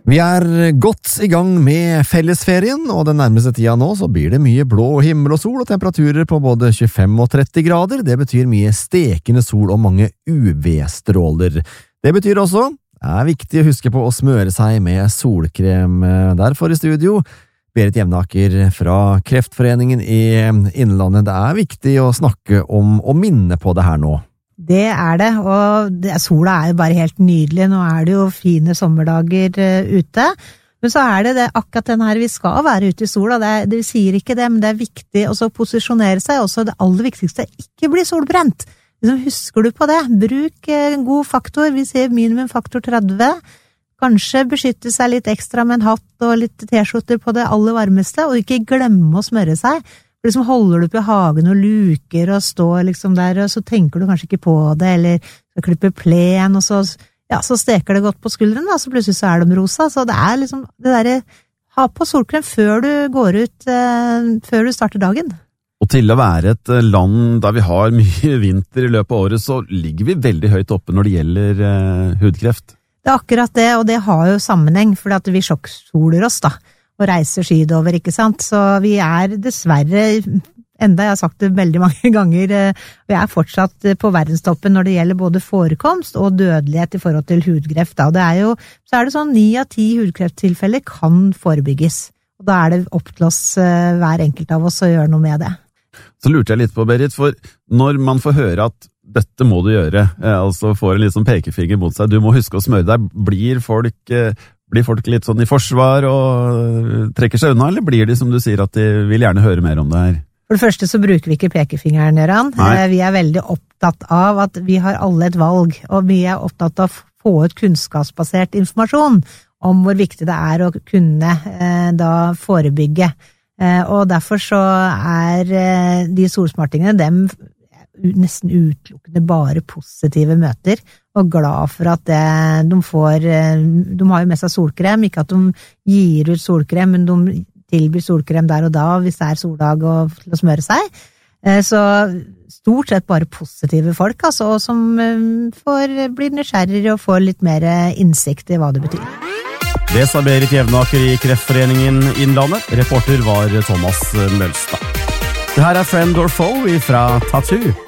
Vi godt i gang med fellesferien, og den nærmeste tida nå så blir det mye blå himmel og sol og temperaturer på både 25 og 30 grader. Det betyr mye stekende sol og mange UV-stråler. Det betyr også det viktig å huske på å smøre seg med solkrem. Derfor i studio, Berit Jevnaker fra Kreftforeningen i Innlandet. Det viktig å snakke om og minne på det her nå. Det det, og sola jo bare helt nydelig. Nå det jo fine sommerdager ute, men så det akkurat den her vi skal være ute i sola. Det sier ikke det, men det viktig å posisjonere seg. Også det aller viktigste ikke bli solbrent. Husker du på det? Bruk en god faktor. Vi sier minimum faktor 30. Kanskje beskytte seg litt ekstra med en hatt og litt t-skjorter på det aller varmeste, og ikke glemme å smøre seg. Holder du på i hagen og luker og står der, og så tenker du kanskje ikke på det, eller så klipper plen, og så steker det godt på skulderen, og så plutselig så de rosa. Så det det der, ha på solkrem før du går ut, før du starter dagen. Og til å være et land der vi har mye vinter i løpet av året, så ligger vi veldig høyt oppe når det gjelder hudkreft. Det akkurat det, og det har jo sammenheng, fordi at vi sjokksoler oss da. Og reiser skydover, ikke sant? Så vi dessverre, enda jeg har sagt det veldig mange ganger, vi fortsatt på verdenstoppen når det gjelder både forekomst og dødelighet i forhold til hudkreft. Og så det sånn 9 av 10 hudkrefttilfeller kan forebygges. Og da det opp til oss, hver enkelt av oss, å gjøre noe med det. Så lurte jeg litt på, Berit, for når man får høre at dette må du gjøre, altså får en litt sånn pekefinger mot seg, du må huske å smøre deg, blir folk litt sånn i forsvar og trekker seg unna, eller blir de som du sier at de vil gjerne høre mer om det her? For det første så bruker vi ikke pekefingeren, Gøran. Vi veldig opptatt av at vi har alle et valg, og vi opptatt av å få ut kunnskapsbasert informasjon om hvor viktig det å kunne da forebygge. Og derfor så de solsmartingene, dem nesten utelukkende bare positive møter, og glad for at de har jo med seg solkrem, ikke at de gir ut solkrem, men de tilbyr solkrem der og da, hvis det soldag og til å smøre seg. Så stort sett bare positive folk, altså, som blir nysgjerrige og får litt mer innsikt i hva det betyr. Det sa Berit Jevnaker i Kreftforeningen Innlandet. Reporter var Thomas Mølstad. Det her Friend or Foe fra Tattoo.